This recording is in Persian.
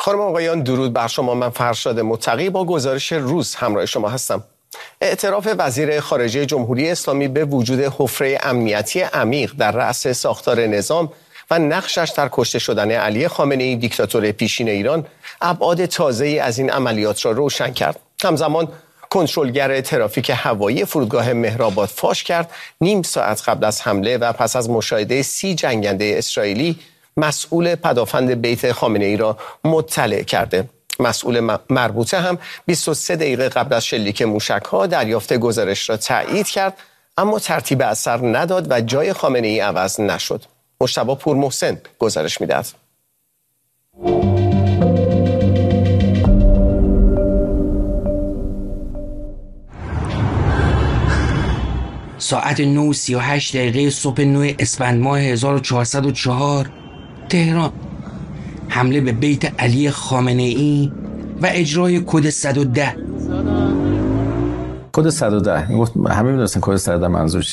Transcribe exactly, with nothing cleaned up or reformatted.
خانم آقایان درود بر شما. من فرشاد متقی با گزارش روز همراه شما هستم. اعتراف وزیر خارجه جمهوری اسلامی به وجود حفره امنیتی عمیق در رأس ساختار نظام و نقشش در کشته شدن علی خامنه‌ای دیکتاتور پیشین ایران ابعاد تازه‌ای از این عملیات را روشن کرد. همزمان کنترلگر ترافیک هوایی فرودگاه مهرآباد فاش کرد نیم ساعت قبل از حمله و پس از مشاهده سی جنگنده اسرائیلی مسئول پدافند بیت خامنه‌ای را مطلع کرده. مسئول مربوطه هم بیست و سه دقیقه قبل از شلیک موشک‌ها دریافت گزارش را تایید کرد، اما ترتیب اثر نداد و جای خامنه‌ای عوض نشد. مجتبی پورمحسن گزارش می‌دهد. ساعت نه و سی و هشت دقیقه صبح نه اسفند ماه هزار و چهارصد و چهار تهران. حمله به بیت علی خامنه‌ای و اجرای کد صد و ده. کد صد و ده همه می‌دونستن کد صد و ده منظور چیه.